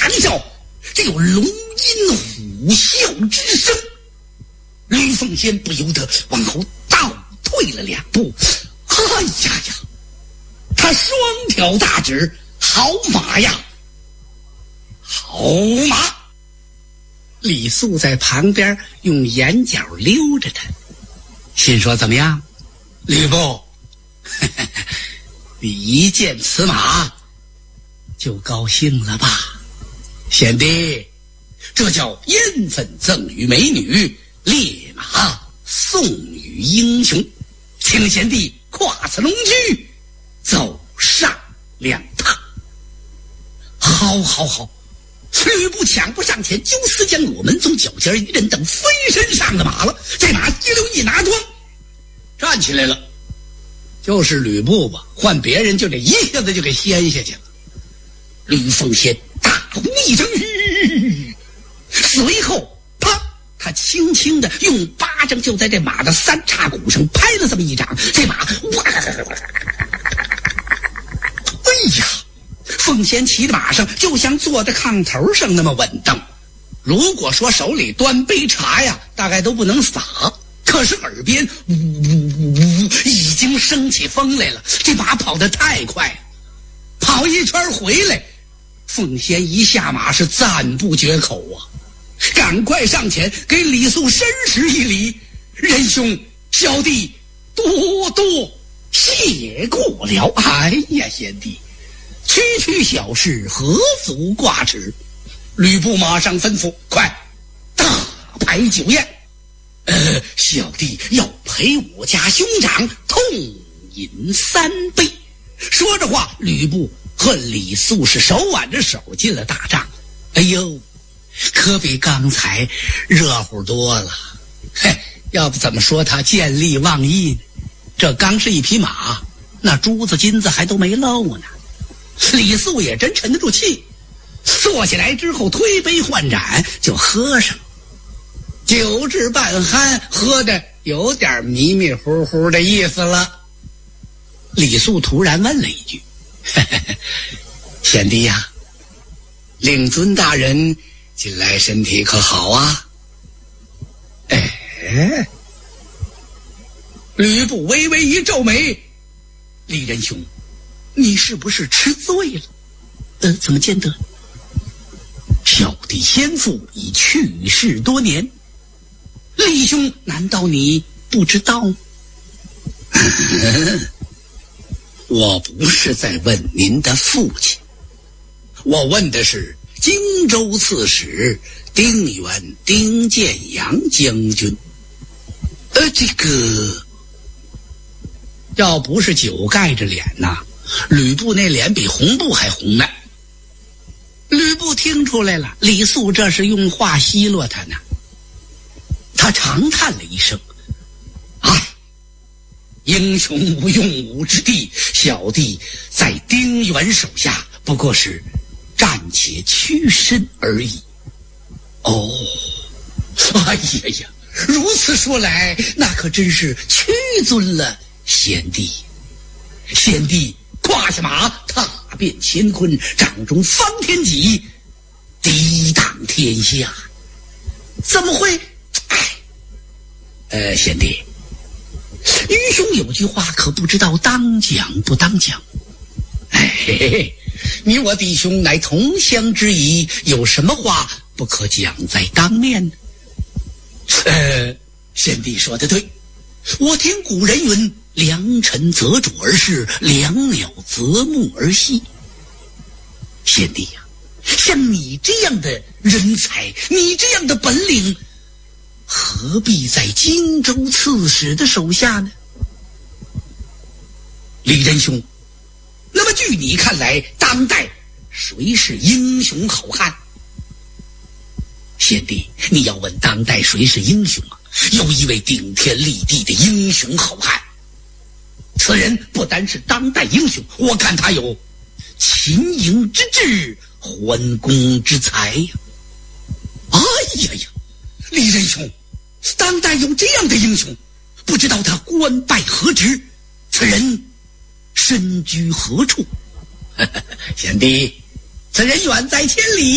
大的叫，只有龙吟虎啸之声。吕奉先不由得往后倒退了2步。哎呀呀！他双挑大指，好马呀，好马！李素在旁边用眼角溜着他，心说怎么样，吕布？你一见此马就高兴了吧？贤弟，这叫烟粉赠与美女，烈马送与英雄，请贤弟跨此龙驹，走上2趟。好好好！吕布抢步上前，揪丝将裸门从脚尖一扔，等飞身上的马了。这马一溜一拿桩，站起来了。就是吕布吧，换别人就这一下子就给掀下去了。吕奉先大呼一声，随后啪，他轻轻的用巴掌就在这马的3叉骨上拍了这么一掌，这马哇！哎呀！奉先骑的马上就像坐在炕头上那么稳当，如果说手里端杯茶呀，大概都不能洒。可是耳边呜呜呜，已经升起风来了。这马跑得太快了，跑一圈回来，奉先一下马是赞不绝口啊！赶快上前给李肃深施一礼：“仁兄，小弟多多谢过了。”哎呀，贤弟，区区小事，何足挂齿？吕布马上吩咐：“快，大摆酒宴。小弟要陪我家兄长痛饮3杯。”说着话，吕布和李肃是手挽着手进了大帐。哎呦，可比刚才热乎多了。嘿，要不怎么说他见利忘义呢？这刚是一匹马，那珠子金子还都没漏呢。李肃也真沉得住气，坐下来之后推杯换盏就喝上，酒至半酣，喝的有点迷迷糊糊的意思了。李肃突然问了一句：“贤弟呀，令尊大人近来身体可好啊？”哎，吕布微微一皱眉：“李仁兄，你是不是吃醉了？怎么见得？小弟先父已去世多年，李兄难道你不知道吗？”我不是在问您的父亲，我问的是荆州刺史丁原丁建阳将军。这个要不是酒盖着脸呐，吕布那脸比红布还红呢。吕布听出来了，李肃这是用话奚落他呢。他长叹了一声：“唉，英雄无用武之地，小弟在丁原手下不过是暂且屈身而已。”哦，哎呀呀，如此说来，那可真是屈尊了贤弟。贤弟跨下马，踏遍乾坤，掌中方天戟，抵挡天下。怎么会？贤弟，愚兄有句话可不知道当讲不当讲。嘿嘿，你我弟兄乃同乡之谊，有什么话不可讲在当面呢？贤弟说得对，我听古人云：“良辰择主而事，良鸟择木而栖。”贤弟呀，像你这样的人才，你这样的本领，何必在荆州刺史的手下呢？李仁兄，那么据你看来，当代谁是英雄好汉？贤弟，你要问当代谁是英雄啊？有一位顶天立地的英雄好汉，此人不单是当代英雄，我看他有秦营之志，桓公之才呀。哎呀呀，李仁兄，当代有这样的英雄，不知道他官拜何职，此人身居何处？贤弟，此人远在千里。